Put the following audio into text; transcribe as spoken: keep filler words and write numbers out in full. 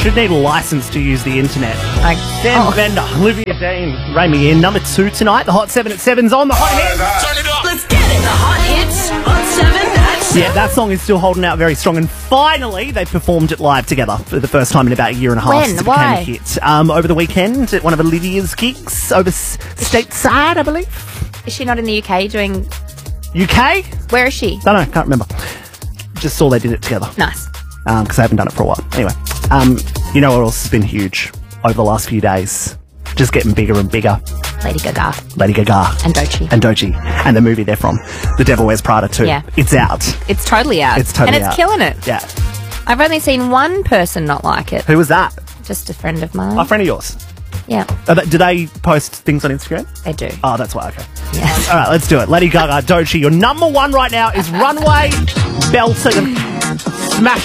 should need a license to use the internet. Like, Sam oh. Bender, Olivia Dean, Ray me in. Number two tonight. The Hot seven at seven's on the Hot Hits. Turn it up. Let's get it. The Hot Hits on seven at seven. Yeah, that song is still holding out very strong. And finally, they performed it live together for the first time in about a year and a half. When? since it Why? became a hit. Um, over the weekend at one of Olivia's gigs over s- stateside, I believe. Is she not in the U K doing... U K? Where is she? Don't know, can't remember. Just saw they did it together. Nice. Because I haven't done it for a while. Anyway, um, you know what else has been huge over the last few days? Just getting bigger and bigger. Lady Gaga. Lady Gaga. And Doechii. And Doechii. And the movie they're from. The Devil Wears Prada too. Yeah. It's out. It's totally out. It's totally And it's out. killing it. Yeah. I've only seen one person not like it. Who was that? Just a friend of mine. A friend of yours? Yeah, Uh, th- do they post things on Instagram? they do. Oh, that's why. Okay. Yeah. All right, let's do it. Lady Gaga, Doechii. Your number one right now is Runway. Belter.